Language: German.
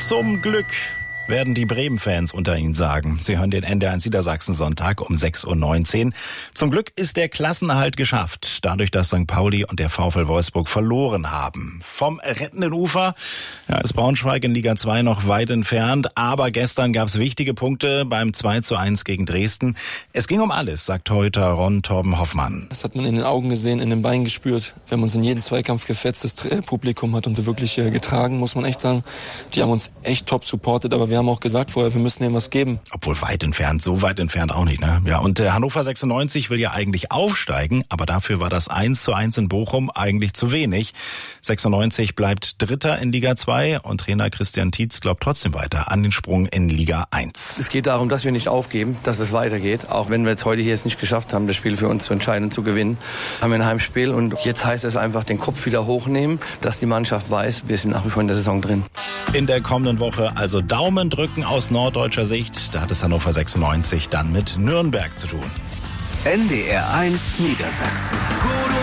Zum Glück, werden die Bremen-Fans unter Ihnen sagen. Sie hören den NDR1 Niedersachsen-Sonntag um 6:19 Uhr. Zum Glück ist der Klassenerhalt geschafft, dadurch, dass St. Pauli und der VfL Wolfsburg verloren haben. Vom rettenden Ufer ist Braunschweig in Liga 2 noch weit entfernt, aber gestern gab es wichtige Punkte beim 2:1 gegen Dresden. Es ging um alles, sagt Torhüter Ron Torben Hoffmann. Das hat man in den Augen gesehen, in den Beinen gespürt. Wir haben uns in jeden Zweikampf gefetzt, das Publikum hat uns wirklich getragen, muss man echt sagen. Die haben uns echt top supportet, aber wir haben auch gesagt vorher, wir müssen denen was geben. Obwohl weit entfernt, so weit entfernt auch nicht, ne? Ja, und Hannover 96 will ja eigentlich aufsteigen, aber dafür war das 1:1 in Bochum eigentlich zu wenig. 96 bleibt Dritter in Liga 2 und Trainer Christian Tietz glaubt trotzdem weiter an den Sprung in Liga 1. Es geht darum, dass wir nicht aufgeben, dass es weitergeht. Auch wenn wir jetzt heute hier es nicht geschafft haben, das Spiel für uns zu entscheiden und zu gewinnen, haben wir ein Heimspiel und jetzt heißt es einfach den Kopf wieder hochnehmen, dass die Mannschaft weiß, wir sind nach wie vor in der Saison drin. In der kommenden Woche also Daumen drücken aus norddeutscher Sicht. Da hat es Hannover 96 dann mit Nürnberg zu tun. NDR1 Niedersachsen.